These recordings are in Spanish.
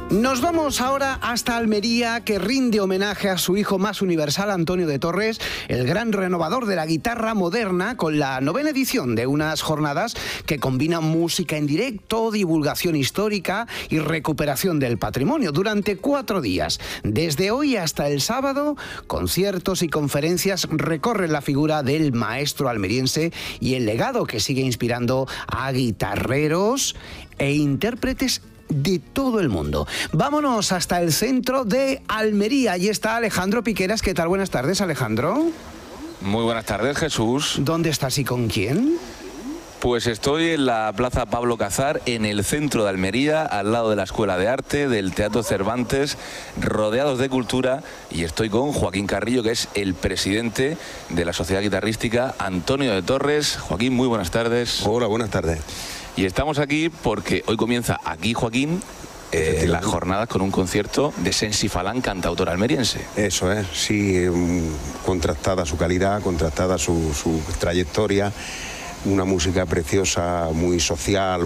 Nos vamos ahora hasta Almería, que rinde homenaje a su hijo más universal, Antonio de Torres, el gran renovador de la guitarra moderna, con la 9ª edición de unas jornadas que combinan música en directo, divulgación histórica y recuperación del patrimonio durante 4 días. Desde hoy hasta el sábado, conciertos y conferencias recorren la figura del maestro almeriense y el legado que sigue inspirando a guitarreros e intérpretes de todo el mundo. Vámonos hasta el centro de Almería. Allí está Alejandro Piqueras. ¿Qué tal? Buenas tardes, Alejandro. Muy buenas tardes, Jesús. ¿Dónde estás y con quién? Pues estoy en la Plaza Pablo Cazar, en el centro de Almería, al lado de la Escuela de Arte, del Teatro Cervantes, rodeados de cultura, y estoy con Joaquín Carrillo, que es el presidente de la Sociedad Guitarrística Antonio de Torres. Joaquín, muy buenas tardes. Hola, buenas tardes. Y estamos aquí porque hoy comienza aquí, Joaquín, las jornadas con un concierto de Sensi Falán, cantautor almeriense. Eso es, sí, contrastada su calidad, contrastada su trayectoria, una música preciosa, muy social,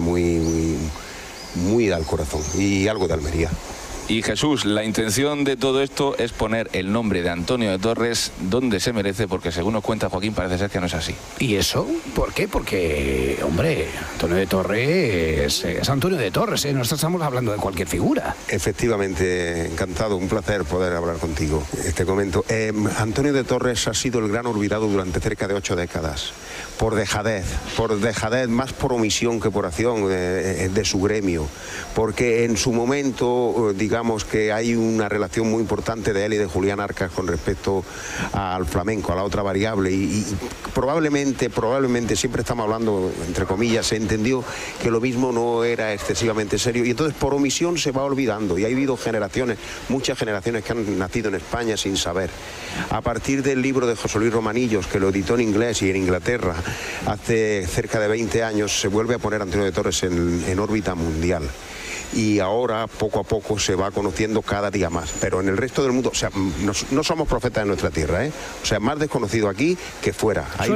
muy al corazón, y algo de Almería. Y Jesús, la intención de todo esto es poner el nombre de Antonio de Torres donde se merece, porque según nos cuenta Joaquín parece ser que no es así. ¿Y eso? ¿Por qué? Porque, hombre, Antonio de Torres es Antonio de Torres, ¿eh? No estamos hablando de cualquier figura. Efectivamente, encantado, un placer poder hablar contigo. Te comento, Antonio de Torres ha sido el gran olvidado durante cerca de 8 décadas. Por dejadez, más por omisión que por acción de su gremio, porque en su momento, digamos que hay una relación muy importante de él y de Julián Arcas con respecto al flamenco, a la otra variable, y probablemente, siempre estamos hablando, entre comillas, se entendió que lo mismo no era excesivamente serio, y entonces por omisión se va olvidando, y ha habido generaciones, muchas generaciones que han nacido en España sin saber. A partir del libro de José Luis Romanillos, que lo editó en inglés y en Inglaterra, hace cerca de 20 años, se vuelve a poner Antonio de Torres en órbita mundial. Y ahora, poco a poco, se va conociendo cada día más. Pero en el resto del mundo, o sea, no somos profetas de nuestra tierra, ¿eh? O sea, más desconocido aquí que fuera. Hay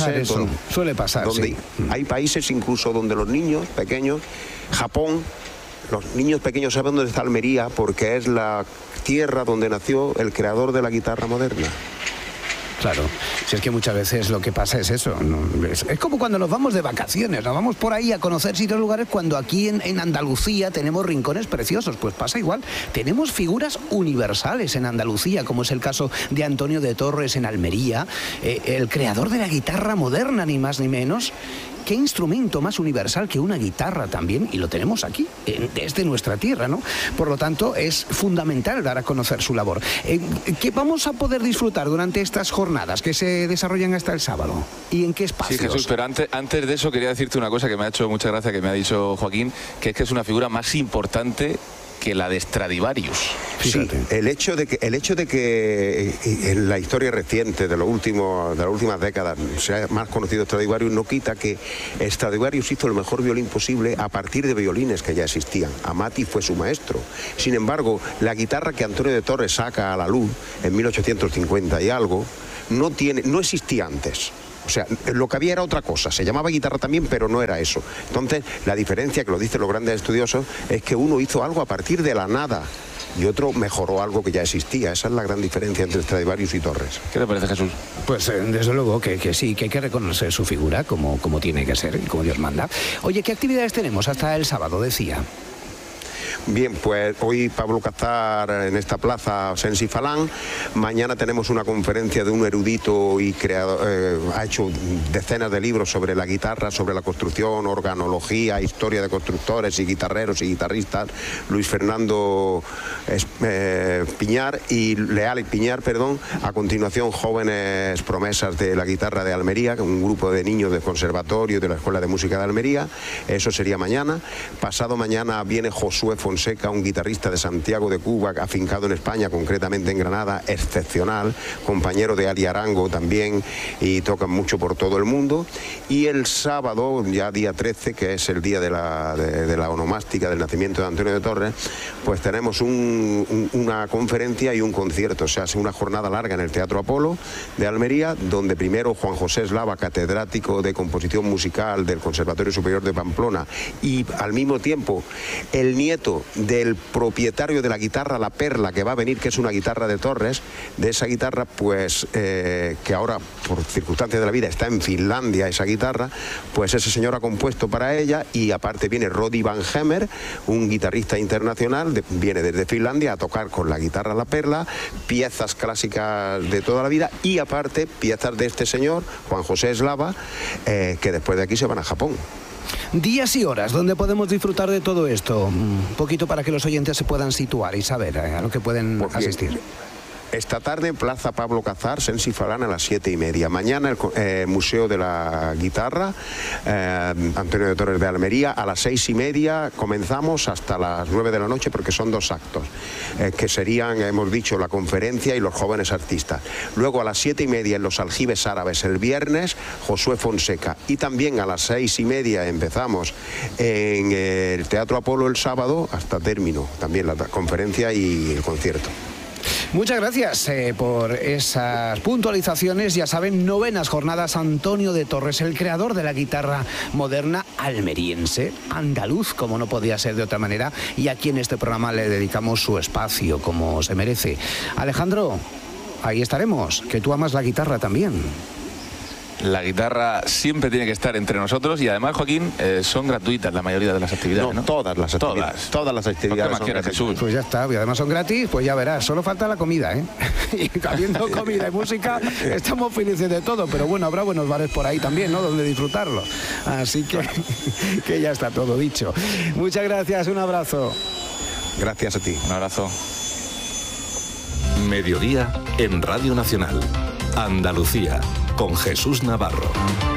Suele pasar, donde sí. Hay países incluso donde los niños pequeños, Japón, los niños pequeños saben dónde está Almería porque es la tierra donde nació el creador de la guitarra moderna. Claro, si es que muchas veces lo que pasa es eso, ¿no? Es como cuando nos vamos de vacaciones, nos vamos por ahí a conocer sitios, lugares, cuando aquí en Andalucía tenemos rincones preciosos, pues pasa igual. Tenemos figuras universales en Andalucía, como es el caso de Antonio de Torres en Almería, el creador de la guitarra moderna, ni más ni menos. ¿Qué instrumento más universal que una guitarra también? Y lo tenemos aquí, desde nuestra tierra, ¿no? Por lo tanto, es fundamental dar a conocer su labor. ¿Qué vamos a poder disfrutar durante estas jornadas que se desarrollan hasta el sábado? ¿Y en qué espacios? Sí, Jesús, pero antes de eso quería decirte una cosa que me ha hecho mucha gracia, que me ha dicho Joaquín, que es una figura más importante que la de Stradivarius. Sí, el hecho de que en la historia reciente de las últimas décadas sea más conocido Stradivarius no quita que Stradivarius hizo el mejor violín posible a partir de violines que ya existían. Amati fue su maestro. Sin embargo, la guitarra que Antonio de Torres saca a la luz en 1850 y algo no existía antes. O sea, lo que había era otra cosa, se llamaba guitarra también, pero no era eso. Entonces, la diferencia, que lo dicen los grandes estudiosos, es que uno hizo algo a partir de la nada y otro mejoró algo que ya existía. Esa es la gran diferencia entre Stradivarius y Torres. ¿Qué te parece, Jesús? Pues desde luego que sí, que hay que reconocer su figura como tiene que ser y como Dios manda. Oye, ¿qué actividades tenemos hasta el sábado, decía? Bien, pues hoy Pablo Cazar en esta plaza Sensi Falán. Mañana tenemos una conferencia de un erudito y creador, ha hecho decenas de libros sobre la guitarra, sobre la construcción, organología, historia de constructores y guitarreros y guitarristas, Luis Fernando Piñar y Leal y Piñar, perdón. A continuación, jóvenes promesas de la guitarra de Almería, un grupo de niños del conservatorio de la Escuela de Música de Almería. Eso sería mañana. Pasado mañana viene Josué Fonseca, un guitarrista de Santiago de Cuba, afincado en España, concretamente en Granada, excepcional, compañero de Ali Arango también, y tocan mucho por todo el mundo. Y el sábado, ya día 13, que es el día de la onomástica del nacimiento de Antonio de Torres, pues tenemos una conferencia y un concierto. Se hace una jornada larga en el Teatro Apolo de Almería, donde primero Juan José Eslava, catedrático de composición musical del Conservatorio Superior de Pamplona, y al mismo tiempo el nieto dicho, del propietario de la guitarra La Perla, que va a venir, que es una guitarra de Torres, de esa guitarra, pues que ahora, por circunstancias de la vida, está en Finlandia esa guitarra, pues ese señor ha compuesto para ella, y aparte viene Roddy Van Hemmer, un guitarrista internacional, viene desde Finlandia a tocar con la guitarra La Perla, piezas clásicas de toda la vida, y aparte piezas de este señor, Juan José Eslava, que después de aquí se van a Japón. Días y horas donde podemos disfrutar de todo esto, un poquito para que los oyentes se puedan situar y saber a lo que pueden asistir. Esta tarde en Plaza Pablo Cazar, Sensi Falán, a las 7:30. Mañana el Museo de la Guitarra, Antonio de Torres de Almería, a las 6:30 comenzamos hasta las 9 de la noche, porque son 2 actos, que serían, hemos dicho, la conferencia y los jóvenes artistas. Luego a las 7:30 en los Aljibes Árabes el viernes, Josué Fonseca. Y también a las 6:30 empezamos en el Teatro Apolo el sábado hasta término, también la conferencia y el concierto. Muchas gracias por esas puntualizaciones. Ya saben, 9ª jornadas Antonio de Torres, el creador de la guitarra moderna almeriense, andaluz, como no podía ser de otra manera, y aquí en este programa le dedicamos su espacio, como se merece. Alejandro, ahí estaremos, que tú amas la guitarra también. La guitarra siempre tiene que estar entre nosotros, y además, Joaquín, son gratuitas la mayoría de las actividades, ¿no? Todas las actividades. Todas las actividades. ¿Qué más quieres, Jesús? Pues ya está, y además son gratis, pues ya verás, solo falta la comida, ¿eh? Y habiendo comida y música, estamos felices de todo, pero bueno, habrá buenos bares por ahí también, ¿no?, donde disfrutarlo. Así que ya está todo dicho. Muchas gracias, un abrazo. Gracias a ti. Un abrazo. Mediodía en Radio Nacional. Andalucía, con Jesús Navarro.